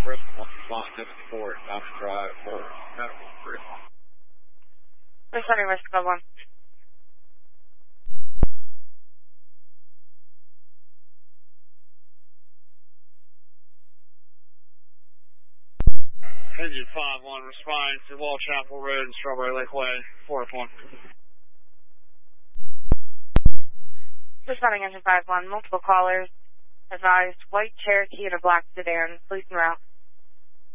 Bristol, Lot 74, Thompson Drive, for medical group. Responding West Club 1. Engine 5-1 responding to Wall Chapel Road and Strawberry Lake Way, 4F1. Responding Engine 5-1, multiple callers advised white Cherokee and a black sedan, police en route.